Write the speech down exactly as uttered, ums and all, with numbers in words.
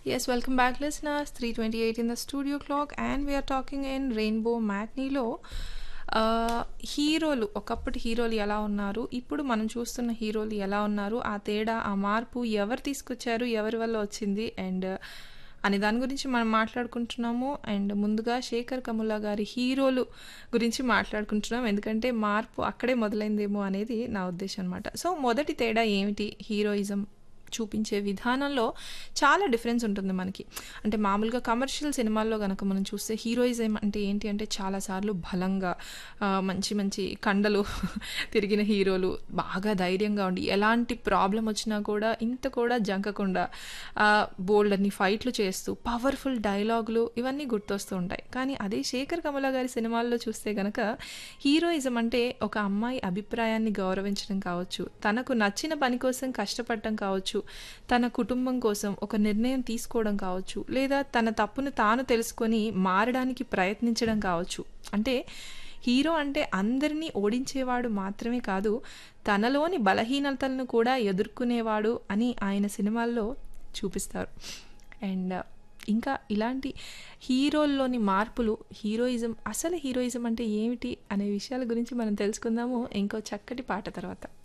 Yes, welcome back, listeners. three twenty-eight in the studio clock, and we are talking in Rainbow Matinee-లో ఆహ్, హీరోలు ఒకప్పటి హీరోలు ఎలా ఉన్నారు, ఇప్పుడు మనం చూస్తున్న హీరోలు ఎలా ఉన్నారు, ఆ తేడా, ఆ మార్పు ఎవరు తీసుకొచ్చారు, ఎవరి వల్ల వచ్చింది అండ్ అనే దాని గురించి మనం మాట్లాడుకుంటున్నాము. అండ్ ముందుగా శేఖర్ కమ్ముల గారి హీరోలు గురించి మాట్లాడుకుంటున్నాం, ఎందుకంటే మార్పు అక్కడే మొదలైందేమో అనేది నా ఉద్దేశం అనమాట. సో మొదటి తేడా ఏమిటి, హీరోయిజం చూపించే విధానంలో చాలా డిఫరెన్స్ ఉంటుంది మనకి. అంటే మామూలుగా కమర్షియల్ సినిమాల్లో గనక మనం చూస్తే హీరోయిజం అంటే ఏంటి అంటే చాలాసార్లు బలంగా ఆ, మంచి మంచి కండలు తిరిగిన హీరోలు, బాగా ధైర్యంగా ఉండి ఎలాంటి ప్రాబ్లం వచ్చినా కూడా ఇంత కూడా జంకకుండా బోల్డ్ అన్ని ఫైట్లు చేస్తూ పవర్ఫుల్ డైలాగులు ఇవన్నీ గుర్తొస్తూ ఉంటాయి. కానీ అదే శేఖర్ కమల గారి సినిమాల్లో చూస్తే గనక హీరోయిజం అంటే ఒక అమ్మాయి అభిప్రాయాన్ని గౌరవించడం కావచ్చు, తనకు నచ్చిన పని కోసం కష్టపడటం కావచ్చు, తన కుటుంబం కోసం ఒక నిర్ణయం తీసుకోవడం కావచ్చు, లేదా తన తప్పును తాను తెలుసుకొని మారడానికి ప్రయత్నించడం కావచ్చు. అంటే హీరో అంటే అందరినీ ఓడించేవాడు మాత్రమే కాదు, తనలోని బలహీనతలను కూడా ఎదుర్కొనేవాడు అని ఆయన సినిమాల్లో చూపిస్తారు. అండ్ ఇంకా ఇలాంటి హీరోల్లోని మార్పులు, హీరోయిజం, అసలు హీరోయిజం అంటే ఏమిటి అనే విషయాల గురించి మనం తెలుసుకుందాము ఇంకో చక్కటి పాట తర్వాత.